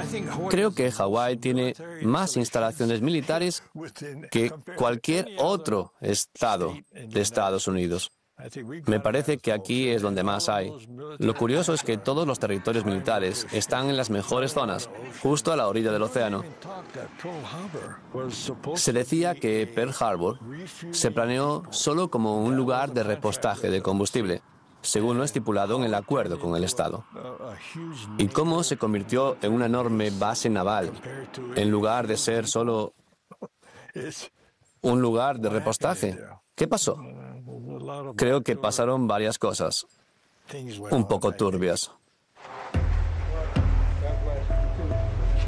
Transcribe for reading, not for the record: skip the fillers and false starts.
Creo que Hawái tiene más instalaciones militares que cualquier otro estado de Estados Unidos. Me parece que aquí es donde más hay. Lo curioso es que todos los territorios militares están en las mejores zonas, justo a la orilla del océano. Se decía que Pearl Harbor se planeó solo como un lugar de repostaje de combustible, según lo estipulado en el acuerdo con el Estado. ¿Y cómo se convirtió en una enorme base naval, en lugar de ser solo un lugar de repostaje? ¿Qué pasó? Creo que pasaron varias cosas un poco turbias.